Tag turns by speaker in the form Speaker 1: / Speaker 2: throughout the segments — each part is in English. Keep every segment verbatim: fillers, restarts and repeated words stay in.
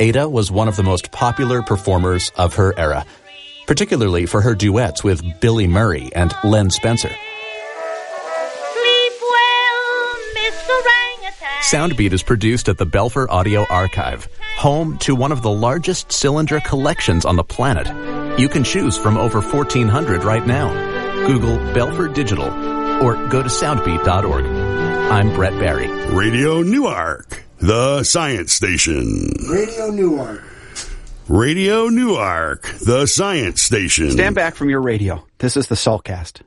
Speaker 1: Ada was one of the most popular performers of her era, particularly for her duets with Billy Murray and Len Spencer.
Speaker 2: Sleep well, Miss Orangutan.
Speaker 1: Soundbeat is produced at the Belfer Audio Archive, home to one of the largest cylinder collections on the planet. You can choose from over fourteen hundred right now. Google Belfer Digital or go to soundbeat dot org. I'm Brett Barry.
Speaker 3: Radio Newark, the science station.
Speaker 4: Radio Newark.
Speaker 3: Radio Newark, the science station.
Speaker 5: Stand back from your radio. This is the Saltcast.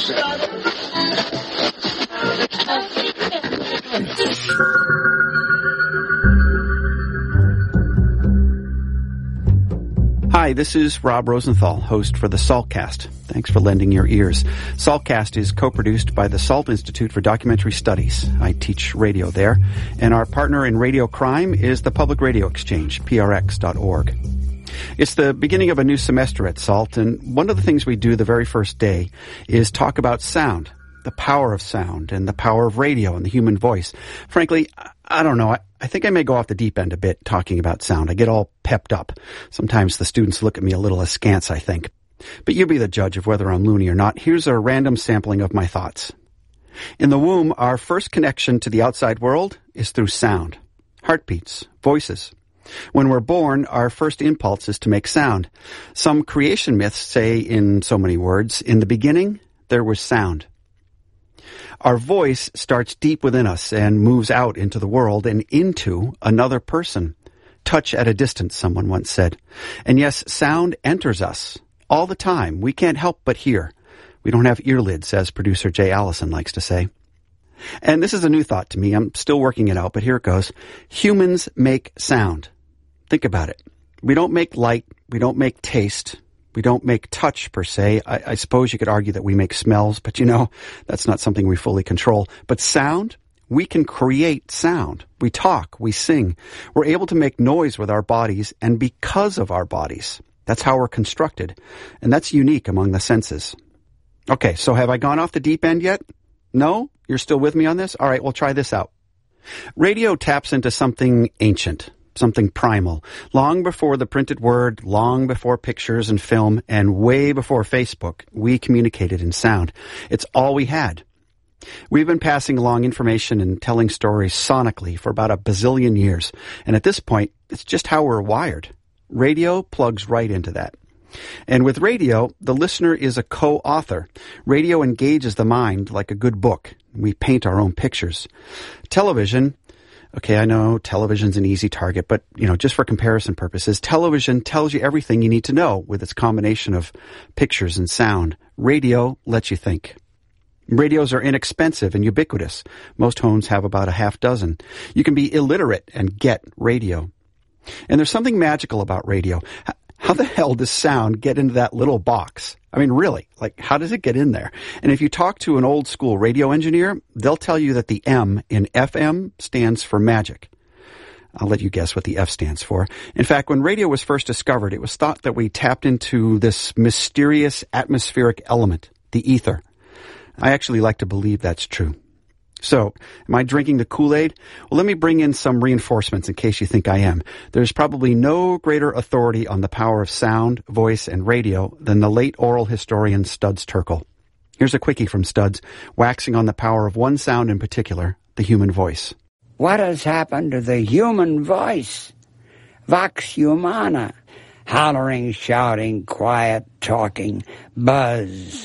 Speaker 5: Hi, this is Rob Rosenthal, host for the Saltcast. Thanks for lending your ears. Saltcast is co-produced by the Salt Institute for Documentary Studies. I teach radio there, and our partner in radio crime is the Public Radio Exchange, P R X dot org. It's the beginning of a new semester at SALT, and one of the things we do the very first day is talk about sound, the power of sound, and the power of radio and the human voice. Frankly, I don't know. I, I think I may go off the deep end a bit talking about sound. I get all pepped up. Sometimes the students look at me a little askance, I think. But you be the judge of whether I'm loony or not. Here's a random sampling of my thoughts. In the womb, our first connection to the outside world is through sound. Heartbeats, voices. When we're born, our first impulse is to make sound. Some creation myths say in so many words, in the beginning, there was sound. Our voice starts deep within us and moves out into the world and into another person. Touch at a distance, someone once said. And yes, sound enters us all the time. We can't help but hear. We don't have earlids, as producer Jay Allison likes to say. And this is a new thought to me. I'm still working it out, but here it goes. Humans make sound. Think about it. We don't make light. We don't make taste. We don't make touch, per se. I, I suppose you could argue that we make smells, but you know, that's not something we fully control. But sound, we can create sound. We talk, we sing. We're able to make noise with our bodies, and because of our bodies. That's how we're constructed. And that's unique among the senses. Okay, so have I gone off the deep end yet? No? You're still with me on this? All right, we'll try this out. Radio taps into something ancient. Something primal. Long before the printed word, long before pictures and film, and way before Facebook, we communicated in sound. It's all we had. We've been passing along information and telling stories sonically for about a bazillion years. And at this point, it's just how we're wired. Radio plugs right into that. And with radio, the listener is a co-author. Radio engages the mind like a good book. We paint our own pictures. Television... Okay, I know television's an easy target, but, you know, just for comparison purposes, television tells you everything you need to know with its combination of pictures and sound. Radio lets you think. Radios are inexpensive and ubiquitous. Most homes have about a half dozen. You can be illiterate and get radio. And there's something magical about radio. How the hell does sound get into that little box? I mean, really, like, how does it get in there? And if you talk to an old school radio engineer, they'll tell you that the M in F M stands for magic. I'll let you guess what the F stands for. In fact, when radio was first discovered, it was thought that we tapped into this mysterious atmospheric element, the ether. I actually like to believe that's true. So, am I drinking the Kool-Aid? Well, let me bring in some reinforcements in case you think I am. There's probably no greater authority on the power of sound, voice, and radio than the late oral historian Studs Terkel. Here's a quickie from Studs, waxing on the power of one sound in particular, the human voice.
Speaker 6: What has happened to the human voice? Vox humana. Hollering, shouting, quiet, talking, buzz.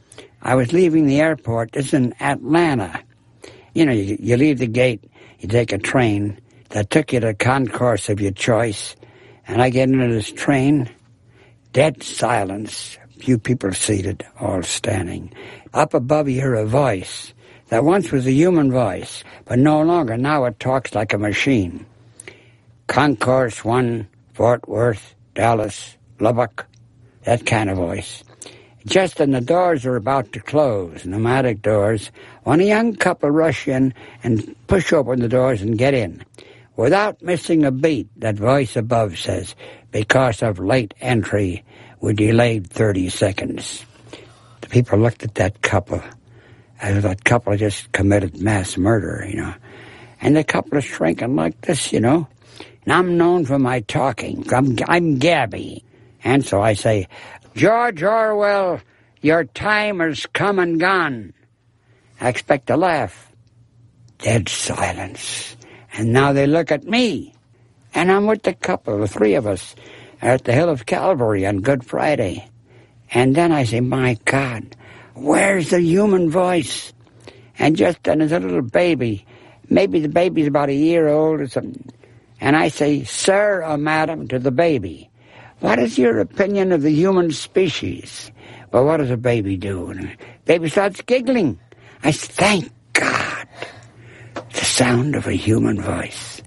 Speaker 6: I was leaving the airport. This is in Atlanta. You know, you, you leave the gate, you take a train that took you to a concourse of your choice, and I get into this train, dead silence, few people seated, all standing. Up above you hear a voice that once was a human voice, but no longer. Now it talks like a machine. Concourse one, Fort Worth, Dallas, Lubbock, that kind of voice. Just as the doors are about to close, pneumatic doors, when a young couple rush in and push open the doors and get in. Without missing a beat, that voice above says, because of late entry, we delayed thirty seconds. The people looked at that couple as that couple just committed mass murder, you know. And the couple is shrinking like this, you know. And I'm known for my talking. I'm, I'm Gabby. And so I say, George Orwell, your time has come and gone. I expect a laugh. Dead silence. And now they look at me. And I'm with the couple, the three of us, at the Hill of Calvary on Good Friday. And then I say, my God, where's the human voice? And just then there's a little baby. Maybe the baby's about a year old or something. And I say, sir or madam, to the baby, what is your opinion of the human species? Well, what does a baby do? And the baby starts giggling. I say, thank God. The sound of a human voice.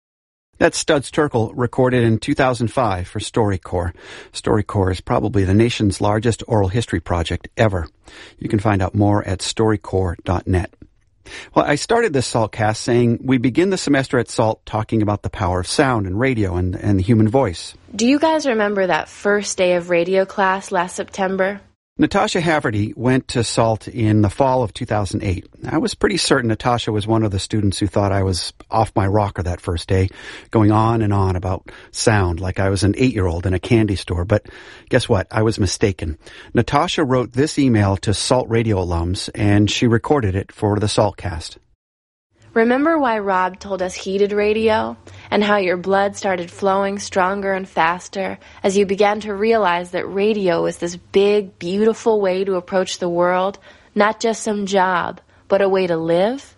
Speaker 5: That's Studs Terkel, recorded in two thousand five for StoryCorps. StoryCorps is probably the nation's largest oral history project ever. You can find out more at story corps dot net. Well, I started this SALTcast saying we begin the semester at SALT talking about the power of sound and radio and, and the human voice.
Speaker 4: Do you guys remember that first day of radio class last September?
Speaker 5: Natasha Haverty went to SALT in the fall of two thousand eight. I was pretty certain Natasha was one of the students who thought I was off my rocker that first day, going on and on about sound like I was an eight-year-old in a candy store. But guess what? I was mistaken. Natasha wrote this email to SALT radio alums, and she recorded it for the SALTcast.
Speaker 4: Remember why Rob told us heated radio, and how your blood started flowing stronger and faster as you began to realize that radio was this big, beautiful way to approach the world, not just some job, but a way to live?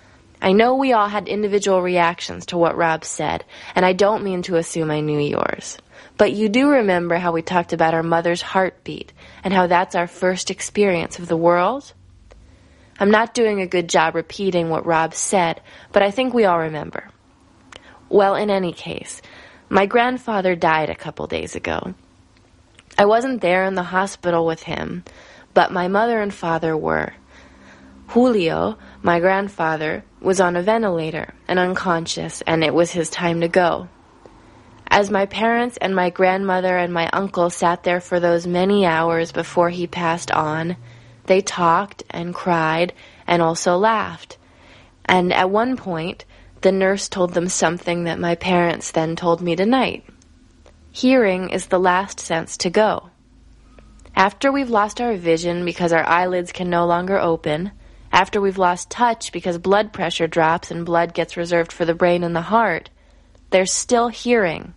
Speaker 4: I know we all had individual reactions to what Rob said, and I don't mean to assume I knew yours. But you do remember how we talked about our mother's heartbeat, and how that's our first experience of the world? I'm not doing a good job repeating what Rob said, but I think we all remember. Well, in any case, my grandfather died a couple days ago. I wasn't there in the hospital with him, but my mother and father were. Julio, my grandfather, was on a ventilator and unconscious, and it was his time to go. As my parents and my grandmother and my uncle sat there for those many hours before he passed on, they talked and cried and also laughed. And at one point, the nurse told them something that my parents then told me tonight. Hearing is the last sense to go. After we've lost our vision because our eyelids can no longer open, after we've lost touch because blood pressure drops and blood gets reserved for the brain and the heart, there's still hearing.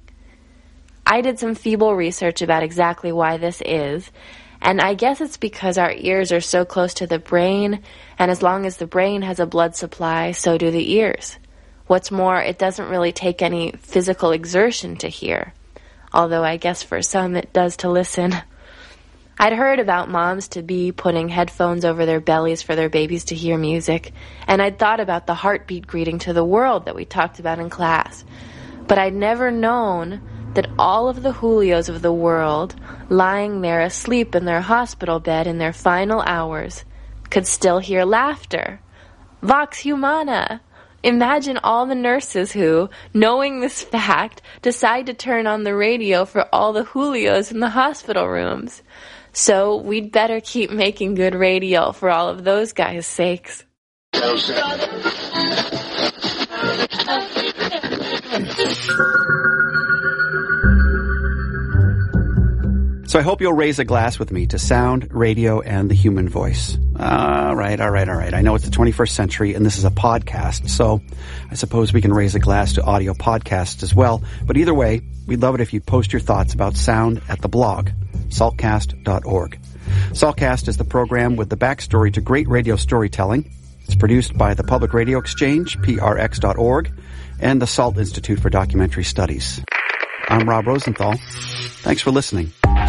Speaker 4: I did some feeble research about exactly why this is, and I guess it's because our ears are so close to the brain, and as long as the brain has a blood supply, so do the ears. What's more, it doesn't really take any physical exertion to hear, although I guess for some it does to listen. I'd heard about moms-to-be putting headphones over their bellies for their babies to hear music, and I'd thought about the heartbeat greeting to the world that we talked about in class. But I'd never known that all of the Julios of the world, lying there asleep in their hospital bed in their final hours, could still hear laughter. Vox Humana! Imagine all the nurses who, knowing this fact, decide to turn on the radio for all the Julios in the hospital rooms. So we'd better keep making good radio for all of those guys' sakes.
Speaker 5: So I hope you'll raise a glass with me to sound, radio, and the human voice. All right, all right, all right. I know it's the twenty-first century, and this is a podcast, so I suppose we can raise a glass to audio podcasts as well. But either way, we'd love it if you'd post your thoughts about sound at the blog, saltcast dot org. SALTcast is the program with the backstory to great radio storytelling. It's produced by the Public Radio Exchange, P R X dot org, and the SALT Institute for Documentary Studies. I'm Rob Rosenthal. Thanks for listening.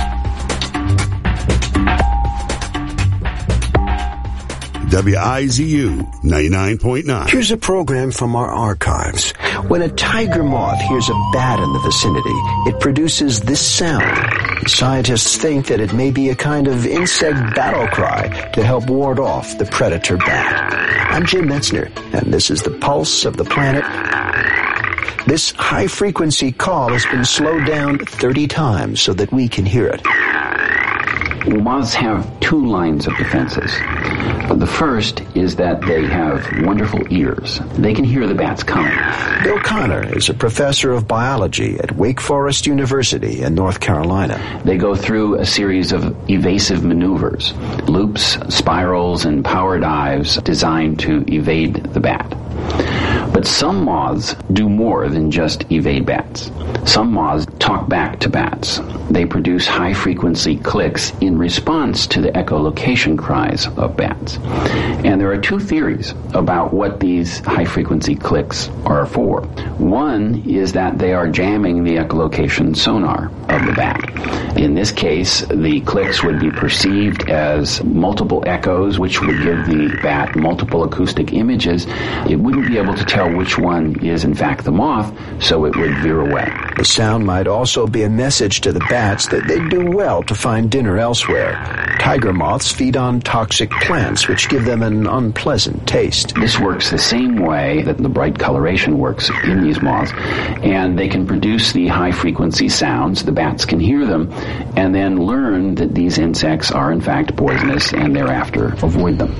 Speaker 3: W I Z U ninety-nine point nine.
Speaker 7: Here's a program from our archives. When a tiger moth hears a bat in the vicinity, it produces this sound. Scientists think that it may be a kind of insect battle cry to help ward off the predator bat. I'm Jim Metzner, and this is the pulse of the planet. This high-frequency call has been slowed down thirty times so that we can hear it.
Speaker 8: Well, moths have two lines of defenses. The first is that they have wonderful ears. They can hear the bats coming.
Speaker 7: Bill Connor is a professor of biology at Wake Forest University in North Carolina.
Speaker 8: They go through a series of evasive maneuvers, loops, spirals, and power dives designed to evade the bat. But some moths do more than just evade bats. Some moths talk back to bats. They produce high-frequency clicks in response to the echolocation cries of bats. And there are two theories about what these high-frequency clicks are for. One is that they are jamming the echolocation sonar of the bat. In this case, the clicks would be perceived as multiple echoes, which would give the bat multiple acoustic images. It wouldn't be able to tell which one is in fact the moth, so it would veer away.
Speaker 7: The sound might also be a message to the bats that they'd do well to find dinner elsewhere. Tiger moths feed on toxic plants, which give them an unpleasant taste.
Speaker 8: This works the same way that the bright coloration works in these moths, and they can produce the high-frequency sounds. The bats can hear them, and then learn that these insects are in fact poisonous, and thereafter avoid them.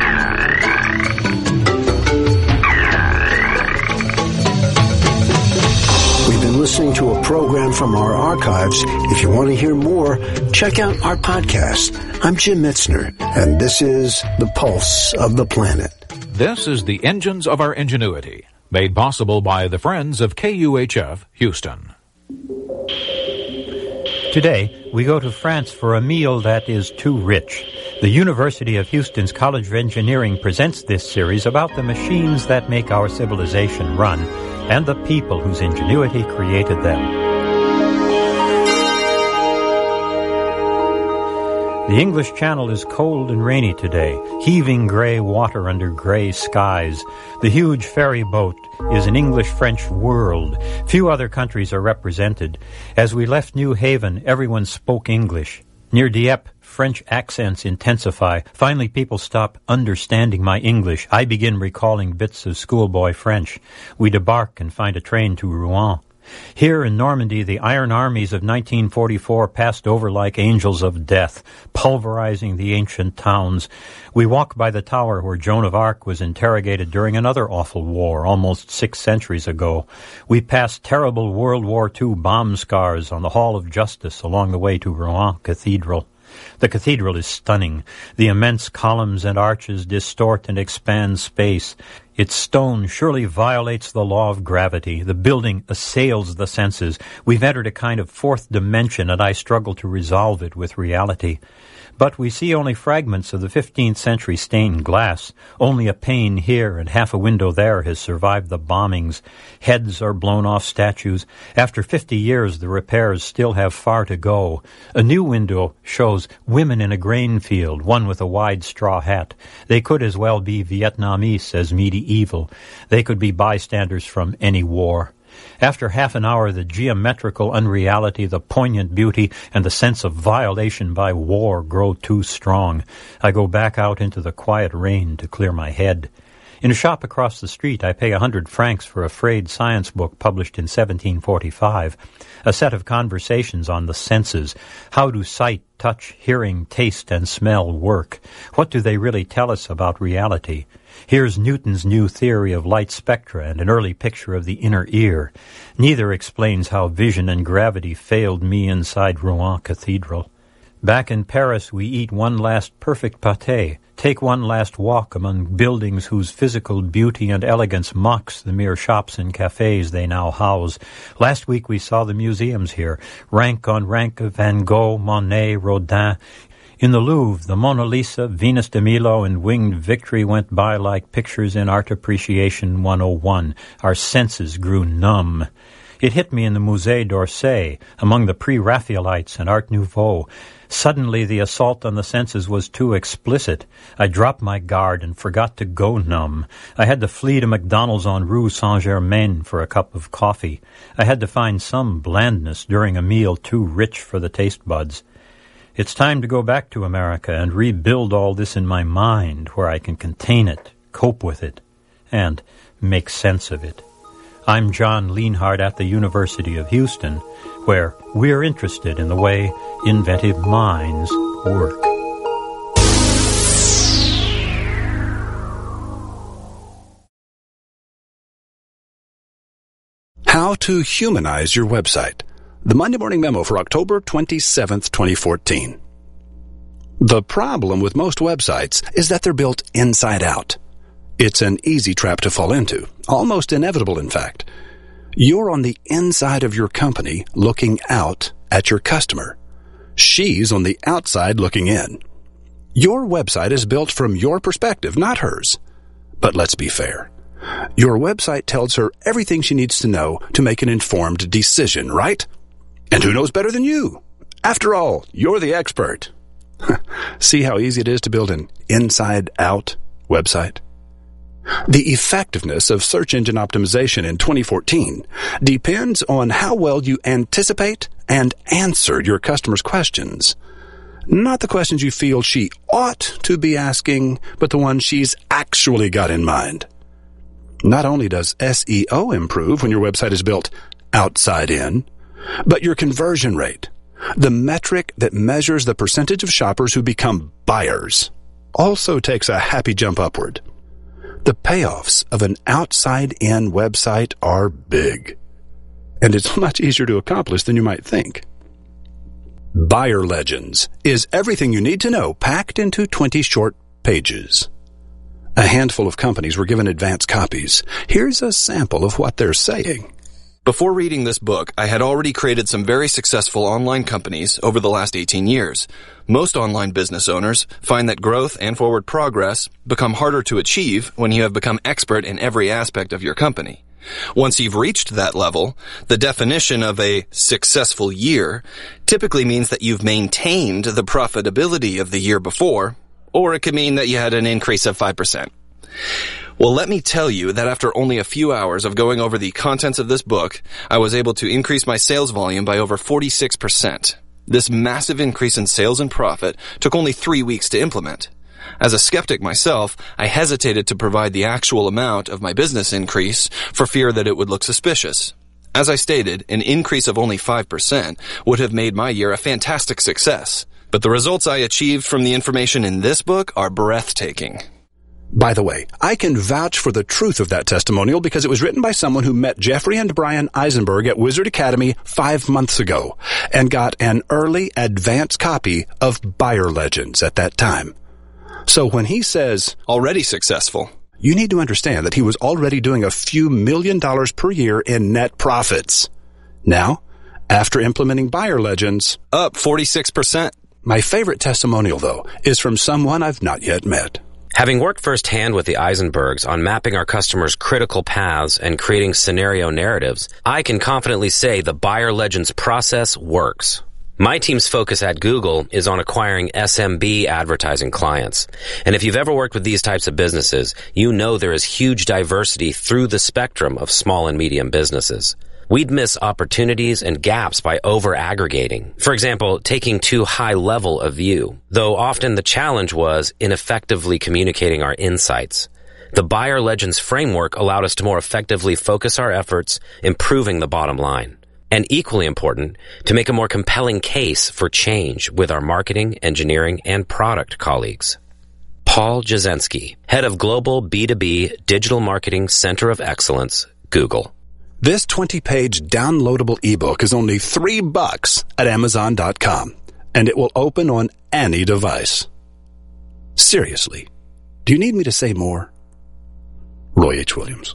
Speaker 7: Listening to a program from our archives. If you want to hear more, check out our podcast. I'm Jim Metzner, and this is The Pulse of the Planet.
Speaker 9: This is the Engines of Our Ingenuity, made possible by the Friends of K U H F Houston.
Speaker 10: Today, we go to France for a meal that is too rich. The University of Houston's College of Engineering presents this series about the machines that make our civilization run, and the people whose ingenuity created them. The English Channel is cold and rainy today, heaving gray water under gray skies. The huge ferry boat is an English-French world. Few other countries are represented. As we left New Haven, everyone spoke English. Near Dieppe, French accents intensify. Finally, people stop understanding my English. I begin recalling bits of schoolboy French. We debark and find a train to Rouen. Here in Normandy, the Iron Armies of nineteen forty-four passed over like angels of death, pulverizing the ancient towns. We walk by the tower where Joan of Arc was interrogated during another awful war almost six centuries ago. We pass terrible World War Two bomb scars on the Hall of Justice along the way to Rouen Cathedral. The cathedral is stunning. The immense columns and arches distort and expand space. Its stone surely violates the law of gravity. The building assails the senses. We've entered a kind of fourth dimension, and I struggle to resolve it with reality. But we see only fragments of the fifteenth century stained glass. Only a pane here and half a window there has survived the bombings. Heads are blown off statues. After fifty years, the repairs still have far to go. A new window shows women in a grain field, one with a wide straw hat. They could as well be Vietnamese as medieval. They could be bystanders from any war. After half an hour, the geometrical unreality, the poignant beauty, and the sense of violation by war grow too strong. I go back out into the quiet rain to clear my head. In a shop across the street, I pay a hundred francs for a frayed science book published in seventeen forty-five, a set of conversations on the senses. How do sight, touch, hearing, taste, and smell work? What do they really tell us about reality? Here's Newton's new theory of light spectra and an early picture of the inner ear. Neither explains how vision and gravity failed me inside Rouen Cathedral. Back in Paris, we eat one last perfect pâté, take one last walk among buildings whose physical beauty and elegance mocks the mere shops and cafes they now house. Last week we saw the museums here, rank on rank of Van Gogh, Monet, Rodin. In the Louvre, the Mona Lisa, Venus de Milo, and Winged Victory went by like pictures in Art Appreciation one oh one. Our senses grew numb. It hit me in the Musée d'Orsay, among the pre-Raphaelites and Art Nouveau. Suddenly the assault on the senses was too explicit. I dropped my guard and forgot to go numb. I had to flee to McDonald's on Rue Saint-Germain for a cup of coffee. I had to find some blandness during a meal too rich for the taste buds. It's time to go back to America and rebuild all this in my mind where I can contain it, cope with it, and make sense of it. I'm John Lienhardt at the University of Houston, where we're interested in the way inventive minds work.
Speaker 11: How to humanize your website. The Monday Morning Memo for October twenty-seventh, twenty fourteen. The problem with most websites is that they're built inside out. It's an easy trap to fall into, almost inevitable in fact. You're on the inside of your company looking out at your customer. She's on the outside looking in. Your website is built from your perspective, not hers. But let's be fair. Your website tells her everything she needs to know to make an informed decision, right? And who knows better than you? After all, you're the expert. See how easy it is to build an inside-out website? The effectiveness of search engine optimization in twenty fourteen depends on how well you anticipate and answer your customers' questions. Not the questions you feel she ought to be asking, but the ones she's actually got in mind. Not only does S E O improve when your website is built outside in, but your conversion rate, the metric that measures the percentage of shoppers who become buyers, also takes a happy jump upward. The payoffs of an outside-in website are big, and it's much easier to accomplish than you might think. Buyer Legends is everything you need to know packed into twenty short pages. A handful of companies were given advance copies. Here's a sample of what they're saying.
Speaker 12: Before reading this book, I had already created some very successful online companies over the last eighteen years. Most online business owners find that growth and forward progress become harder to achieve when you have become expert in every aspect of your company. Once you've reached that level, the definition of a successful year typically means that you've maintained the profitability of the year before, or it could mean that you had an increase of five percent. Well, let me tell you that after only a few hours of going over the contents of this book, I was able to increase my sales volume by over forty-six percent. This massive increase in sales and profit took only three weeks to implement. As a skeptic myself, I hesitated to provide the actual amount of my business increase for fear that it would look suspicious. As I stated, an increase of only five percent would have made my year a fantastic success. But the results I achieved from the information in this book are breathtaking.
Speaker 11: By the way, I can vouch for the truth of that testimonial because it was written by someone who met Jeffrey and Brian Eisenberg at Wizard Academy five months ago and got an early advance copy of Buyer Legends at that time. So when he says,
Speaker 12: already successful,
Speaker 11: you need to understand that he was already doing a few million dollars per year in net profits. Now, after implementing Buyer Legends,
Speaker 12: up forty-six percent.
Speaker 11: My favorite testimonial, though, is from someone I've not yet met.
Speaker 13: Having worked firsthand with the Eisenbergs on mapping our customers' critical paths and creating scenario narratives, I can confidently say the Buyer Legends process works. My team's focus at Google is on acquiring S M B advertising clients. And if you've ever worked with these types of businesses, you know there is huge diversity through the spectrum of small and medium businesses. We'd miss opportunities and gaps by over-aggregating. For example, taking too high level a view, though often the challenge was in effectively communicating our insights. The Buyer Legends framework allowed us to more effectively focus our efforts, improving the bottom line. And equally important, to make a more compelling case for change with our marketing, engineering, and product colleagues. Paul Jasinski, Head of Global B two B Digital Marketing Center of Excellence, Google.
Speaker 11: This twenty-page downloadable ebook is only three bucks at Amazon dot com, and it will open on any device. Seriously, do you need me to say more? Roy H. Williams.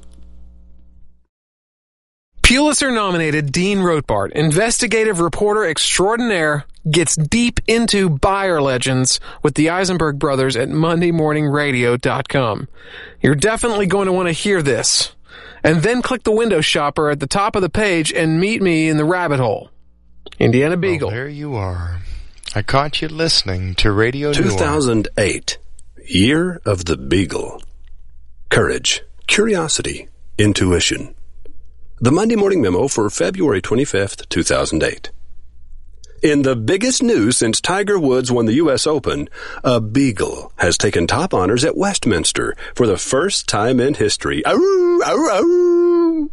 Speaker 14: Pulitzer-nominated Dean Rothbart, investigative reporter extraordinaire, gets deep into Buyer Legends with the Eisenberg brothers at Monday Morning Radio dot com. You're definitely going to want to hear this. And then click the window shopper at the top of the page and meet me in the rabbit hole. Indiana Beagle.
Speaker 15: Well, there you are. I caught you listening to Radio
Speaker 11: two thousand eight, Year of the Beagle. Courage, curiosity, intuition. The Monday Morning Memo for February twenty-fifth, two thousand eight. In the biggest news since Tiger Woods won the U S Open, a beagle has taken top honors at Westminster for the first time in history. Aroo, aroo, aroo.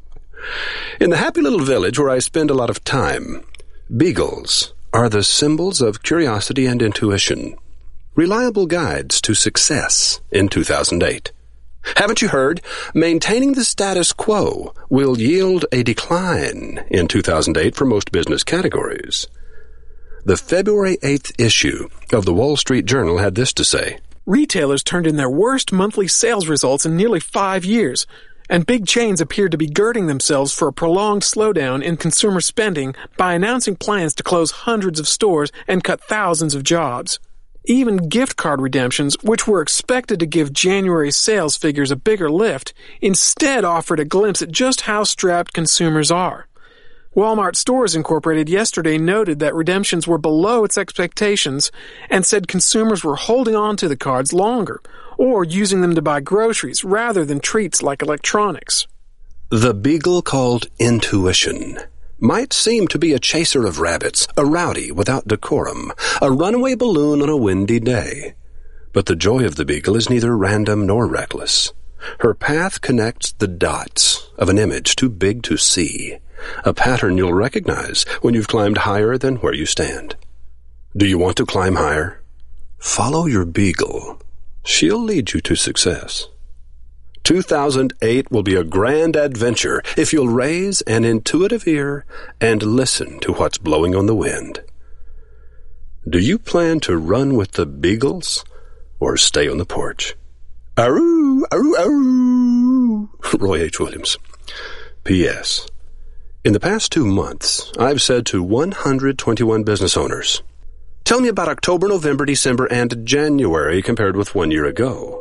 Speaker 11: In the happy little village where I spend a lot of time, beagles are the symbols of curiosity and intuition, reliable guides to success in two thousand eight. Haven't you heard? Maintaining the status quo will yield a decline in two thousand eight for most business categories. The February eighth issue of the Wall Street Journal had this to say.
Speaker 14: Retailers turned in their worst monthly sales results in nearly five years, and big chains appeared to be girding themselves for a prolonged slowdown in consumer spending by announcing plans to close hundreds of stores and cut thousands of jobs. Even gift card redemptions, which were expected to give January sales figures a bigger lift, instead offered a glimpse at just how strapped consumers are. Walmart Stores Incorporated yesterday noted that redemptions were below its expectations and said consumers were holding on to the cards longer or using them to buy groceries rather than treats like electronics.
Speaker 11: The beagle called intuition might seem to be a chaser of rabbits, a rowdy without decorum, a runaway balloon on a windy day. But the joy of the beagle is neither random nor reckless. Her path connects the dots of an image too big to see, a pattern you'll recognize when you've climbed higher than where you stand. Do you want to climb higher? Follow your beagle. She'll lead you to success. two thousand eight will be a grand adventure if you'll raise an intuitive ear and listen to what's blowing on the wind. Do you plan to run with the beagles or stay on the porch? Aroo, aroo, aroo. Roy H. Williams. P S. In the past two months, I've said to one hundred twenty-one business owners, tell me about October, November, December, and January compared with one year ago.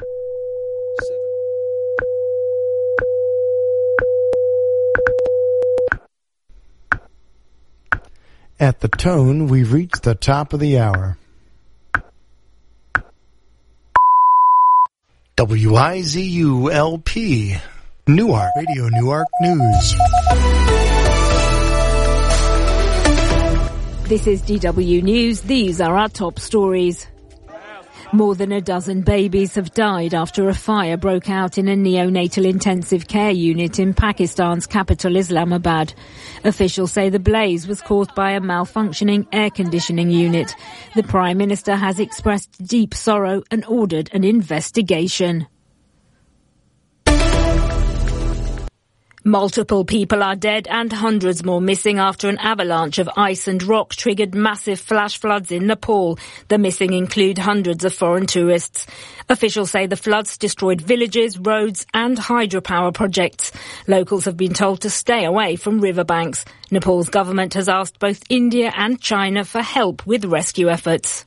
Speaker 16: At the tone, we've reached the top of the hour. W I Z U L P, Newark, Radio Newark News.
Speaker 17: This is D W News. These are our top stories. More than a dozen babies have died after a fire broke out in a neonatal intensive care unit in Pakistan's capital Islamabad. Officials say the blaze was caused by a malfunctioning air conditioning unit. The Prime Minister has expressed deep sorrow and ordered an investigation. Multiple people are dead and hundreds more missing after an avalanche of ice and rock triggered massive flash floods in Nepal. The missing include hundreds of foreign tourists. Officials say the floods destroyed villages, roads and hydropower projects. Locals have been told to stay away from riverbanks. Nepal's government has asked both India and China for help with rescue efforts.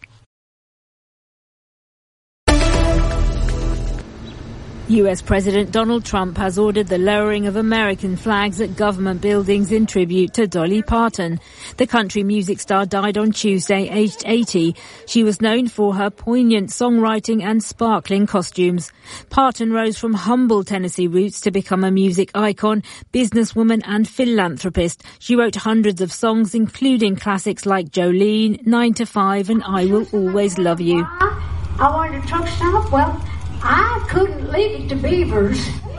Speaker 17: U S President Donald Trump has ordered the lowering of American flags at government buildings in tribute to Dolly Parton. The country music star died on Tuesday, aged eighty. She was known for her poignant songwriting and sparkling costumes. Parton rose from humble Tennessee roots to become a music icon, businesswoman and philanthropist. She wrote hundreds of songs, including classics like Jolene, Nine to Five and I Will Always Love You.
Speaker 18: I wanted a truck stop. Well, I couldn't leave it to beavers.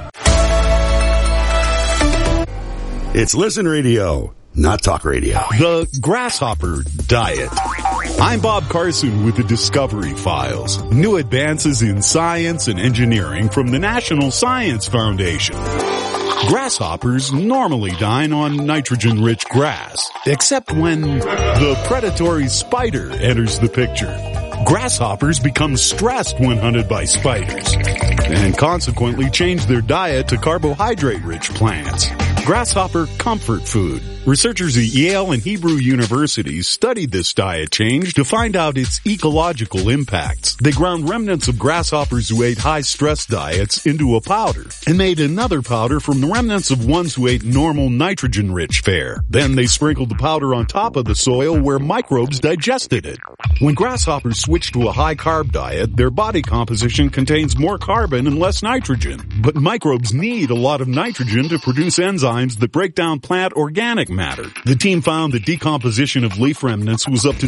Speaker 3: It's Listen Radio, not talk radio.
Speaker 19: The Grasshopper Diet. I'm Bob Carson with the Discovery Files. New advances in science and engineering from the National Science Foundation. Grasshoppers normally dine on nitrogen-rich grass, except when the predatory spider enters the picture. Grasshoppers become stressed when hunted by spiders and consequently change their diet to carbohydrate-rich plants. Grasshopper comfort food. Researchers at Yale and Hebrew Universities studied this diet change to find out its ecological impacts. They ground remnants of grasshoppers who ate high-stress diets into a powder and made another powder from the remnants of ones who ate normal nitrogen-rich fare. Then they sprinkled the powder on top of the soil where microbes digested it. When grasshoppers switch to a high-carb diet, their body composition contains more carbon and less nitrogen. But microbes need a lot of nitrogen to produce enzymes that break down plant organic matter. The team found that decomposition of leaf remnants was up to